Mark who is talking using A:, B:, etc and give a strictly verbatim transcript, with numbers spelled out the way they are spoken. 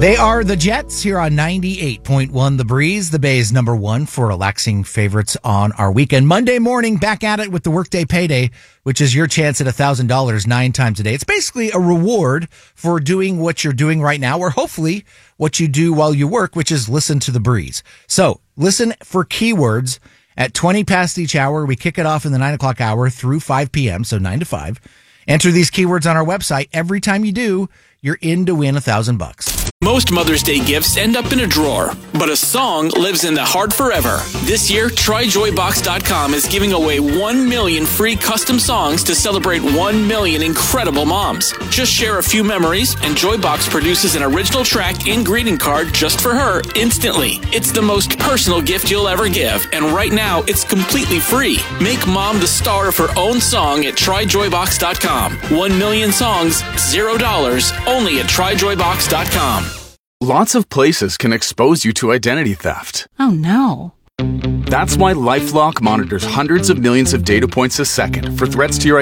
A: They are the Jets here on ninety-eight point one The Breeze, the Bay's number one for relaxing favorites on our weekend. Monday morning, back at it with the Workday Payday, which is your chance at one thousand dollars nine times a day. It's basically a reward for doing what you're doing right now, or hopefully what you do while you work, which is listen to The Breeze. So listen for keywords at twenty past each hour. We kick it off in the nine o'clock hour through five p.m., so nine to five. Enter these keywords on our website. Every time you do, you're in to win a thousand bucks.
B: Most Mother's Day gifts end up in a drawer, but a song lives in the heart forever. This year, Try Joy Box dot com is giving away one million free custom songs to celebrate one million incredible moms. Just share a few memories, and Joybox produces an original track and greeting card just for her instantly. It's the most personal gift you'll ever give, and right now, it's completely free. Make mom the star of her own song at Try Joy Box dot com. One million songs, zero dollars, only at Try Joy Box dot com.
C: Lots of places can expose you to identity theft.
D: Oh, no.
C: That's why LifeLock monitors hundreds of millions of data points a second for threats to your